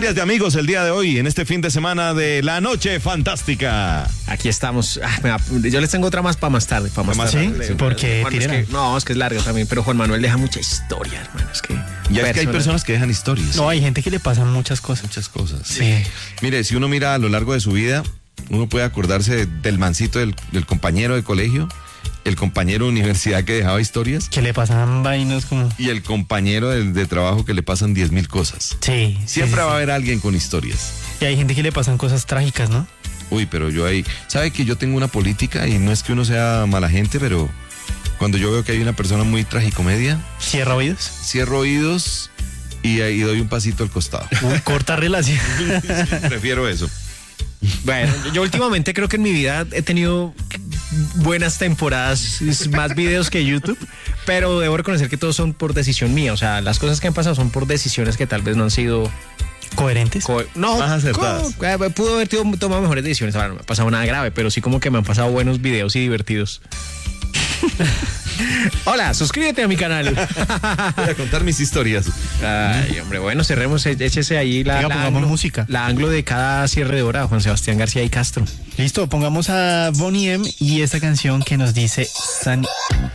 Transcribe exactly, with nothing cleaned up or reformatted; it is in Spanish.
Historias de amigos el día de hoy, en este fin de semana de La Noche Fantástica. Aquí estamos. Ah, me va- yo les tengo otra más para más tarde. Para más ¿Más tarde. tarde? Sí, ¿Por qué? Bueno, es Tírala. que- no, es que es largo también, pero Juan Manuel deja mucha historia, hermano. Es que. Ya es que hay personas que dejan historias. No, hay gente que le pasan muchas cosas. Muchas cosas. Sí. Mire, si uno mira a lo largo de su vida, uno puede acordarse del mancito del, del compañero de colegio, el compañero de universidad que dejaba historias Que le pasan vainas como... y el compañero de, de trabajo que le pasan diez mil cosas. Sí. sí, Siempre sí, va a sí. haber alguien con historias. Y hay gente que le pasan cosas trágicas, ¿no? Uy, pero yo ahí... ¿Sabe que yo tengo una política y no es que uno sea mala gente, pero cuando yo veo que hay una persona muy tragicomedia, Cierra oídos. cierro oídos y ahí doy un pasito al costado. Uy, corta relación. Prefiero eso. Bueno, yo últimamente creo que en mi vida he tenido buenas temporadas, más videos que YouTube, pero debo reconocer que todos son por decisión mía. O sea, las cosas que han pasado son por decisiones que tal vez no han sido... ¿Coherentes? co- no, Más acertadas. co- eh, pudo haber tido- tomado mejores decisiones. Ahora no me ha pasado nada grave, pero sí como que me han pasado buenos videos y divertidos. Hola, suscríbete a mi canal. Voy a contar mis historias. Ay, hombre, bueno, cerremos, e- échese ahí la, Venga, la pongamos anglo, música. la anglo de cada cierre de hora, Juan Sebastián García y Castro. Listo, pongamos a Bonnie M y esta canción que nos dice San...